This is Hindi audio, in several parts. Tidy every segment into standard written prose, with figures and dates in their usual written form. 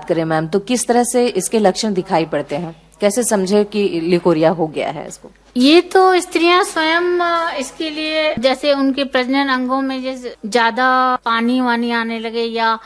बात करें मैम, तो किस तरह से इसके लक्षण दिखाई पड़ते हैं? कैसे समझे कि ल्यूकोरिया हो गया है इसको? ये तो स्त्रियां स्वयं इसके लिए, जैसे उनके प्रजनन अंगों में जैसे ज्यादा पानी वानी आने लगे या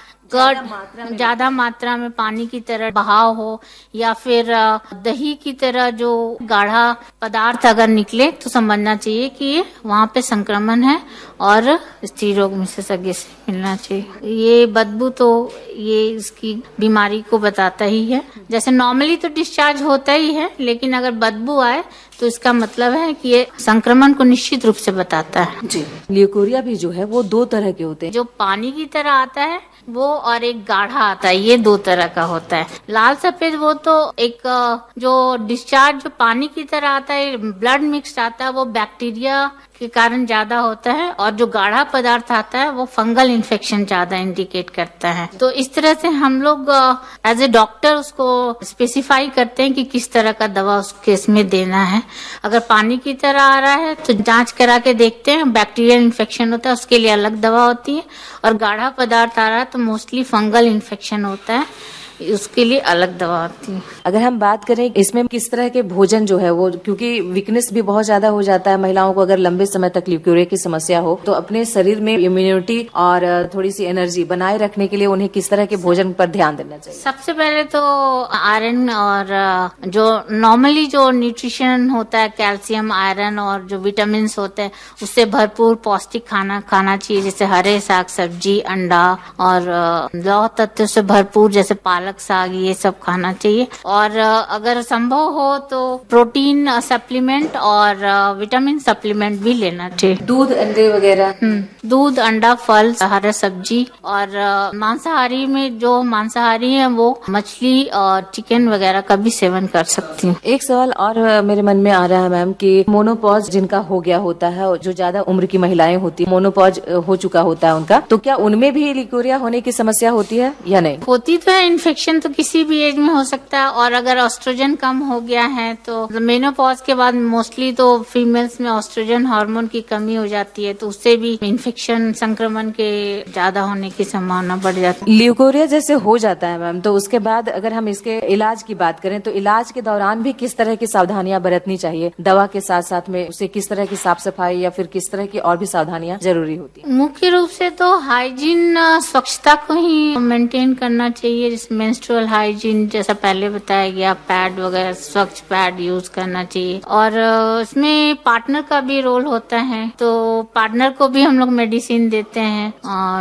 ज्यादा मात्रा में पानी की तरह बहाव हो या फिर दही की तरह जो गाढ़ा पदार्थ अगर निकले तो समझना चाहिए कि ये वहाँ पे संक्रमण है और स्त्री रोग विशेषज्ञ से मिलना चाहिए। ये बदबू तो ये इसकी बीमारी को बताता ही है। जैसे नॉर्मली तो डिस्चार्ज होता ही है, लेकिन अगर बदबू आए तो इसका मतलब है कि ये संक्रमण को निश्चित रूप से बताता है। जी, ल्यूकोरिया भी जो है वो दो तरह के होते हैं, जो पानी की तरह आता है वो और एक गाढ़ा आता है, ये दो तरह का होता है। लाल सफेद वो तो एक जो डिस्चार्ज जो पानी की तरह आता है, ब्लड मिक्स्ड आता है, वो बैक्टीरिया के कारण ज्यादा होता है, और जो गाढ़ा पदार्थ आता है वो फंगल इन्फेक्शन ज्यादा इंडिकेट करता है। तो इस तरह से हम लोग एज ए डॉक्टर उसको स्पेसिफाई करते हैं कि किस तरह का दवा उस केस में देना है। अगर पानी की तरह आ रहा है तो जांच करा के देखते हैं, बैक्टीरियल इन्फेक्शन होता है उसके लिए अलग दवा होती है, और गाढ़ा पदार्थ आ रहा है तो मोस्टली फंगल इन्फेक्शन होता है, उसके लिए अलग दवा होती है। अगर हम बात करें इसमें किस तरह के भोजन जो है वो, क्योंकि वीकनेस भी बहुत ज्यादा हो जाता है महिलाओं को, अगर लंबे समय तक ल्यूकोरिया की समस्या हो तो अपने शरीर में इम्यूनिटी और थोड़ी सी एनर्जी बनाए रखने के लिए उन्हें किस तरह के भोजन पर ध्यान देना चाहिए? सबसे पहले तो आयरन और जो नॉर्मली जो न्यूट्रिशन होता है, कैल्शियम, आयरन और जो विटामिन होते हैं उससे भरपूर पौष्टिक खाना खाना चाहिए, जैसे हरे साग सब्जी, अंडा और लौह तत्व से भरपूर जैसे पालक साग, ये सब खाना चाहिए। और अगर संभव हो तो प्रोटीन सप्लीमेंट और विटामिन सप्लीमेंट भी लेना चाहिए। दूध, अंडे वगैरह? दूध, अंडा, फल, हरा सब्जी, और मांसाहारी में जो मांसाहारी है वो मछली और चिकन वगैरह का भी सेवन कर सकती हूँ। एक सवाल और मेरे मन में आ रहा है मैम कि मोनोपॉज जिनका हो गया होता है, जो ज्यादा उम्र की महिलाएं होती है, मोनोपॉज हो चुका होता है उनका, तो क्या उनमें भी ल्यूकोरिया होने की समस्या होती है या नहीं? होती तो है, इन्फेक्शन तो किसी भी एज में हो सकता है। और अगर ऑस्ट्रोजन कम हो गया है तो मेनोपॉज के बाद मोस्टली तो फीमेल्स में ऑस्ट्रोजन हार्मोन की कमी हो जाती है, तो उससे भी इन्फेक्शन, संक्रमण के ज्यादा होने की संभावना बढ़ जाती है। ल्यूकोरिया जैसे हो जाता है मैम, तो उसके बाद अगर हम इसके इलाज की बात करें तो इलाज के दौरान भी किस तरह की सावधानियां बरतनी चाहिए? दवा के साथ साथ में उसे किस तरह की साफ सफाई या फिर किस तरह की और भी सावधानियां जरूरी होती है? मुख्य रूप से तो हाइजीन, स्वच्छता को ही मेंटेन करना चाहिए, जिसमें मेंस्ट्रुअल हाइजीन जैसा पहले बताया गया, पैड वगैरह स्वच्छ पैड यूज करना चाहिए। और इसमें पार्टनर का भी रोल होता है, तो पार्टनर को भी हम लोग मेडिसिन देते हैं।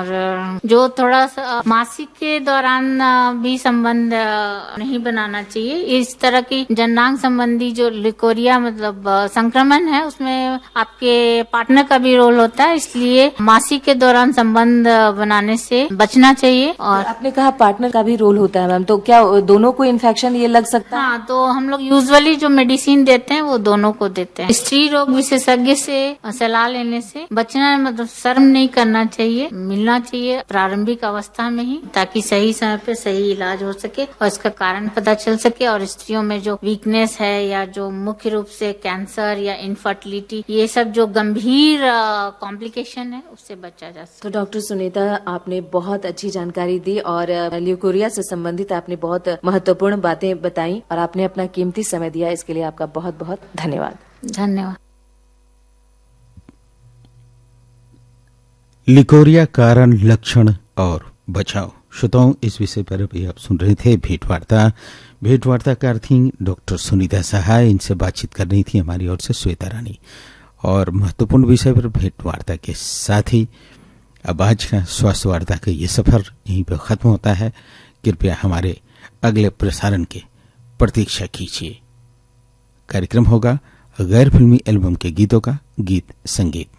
और जो थोड़ा सा मासिक के दौरान भी संबंध नहीं बनाना चाहिए। इस तरह की जननांग संबंधी जो ल्यूकोरिया मतलब संक्रमण है उसमें आपके पार्टनर का भी रोल होता है, इसलिए मासिक के दौरान संबंध बनाने से बचना चाहिए। और आपने कहा पार्टनर का भी रोल होता है मैम, तो क्या दोनों को इन्फेक्शन ये लग सकता है? हाँ, तो हम लोग यूजुअली जो मेडिसिन देते हैं वो दोनों को देते हैं। स्त्री रोग विशेषज्ञ से सलाह लेने से बचना, मतलब शर्म नहीं करना चाहिए, मिलना चाहिए प्रारंभिक अवस्था में ही, ताकि सही समय पे सही इलाज हो सके और इसका कारण पता चल सके, और स्त्रियों में जो वीकनेस है या जो मुख्य रूप से कैंसर या इनफर्टिलिटी, ये सब जो गंभीर कॉम्प्लिकेशन है उससे बचा जा सके। तो डॉक्टर सुनीता, आपने बहुत अच्छी जानकारी दी और ल्यूकोरिया से संबंधित आपने बहुत महत्वपूर्ण बातें बताई और आपने अपना कीमती समय दिया, इसके लिए आपका बहुत बहुत धन्यवाद। धन्यवाद। ल्यूकोरिया कारण, लक्षण और बचाव। श्रोताओं, इस विषय पर भी आप सुन रहे थे भेंटवार्ता थी डॉक्टर सुनीता सहाय। इनसे बातचीत करनी थी हमारी ओर से श्वेता रानी, और महत्वपूर्ण विषय पर भेंटवार्ता के साथ ही अब आज का स्वास्थ्य वार्ता का ये सफर यहीं पर खत्म होता है। कृपया हमारे अगले प्रसारण की प्रतीक्षा कीजिए। कार्यक्रम होगा गैर फिल्मी एल्बम के गीतों का गीत संगीत।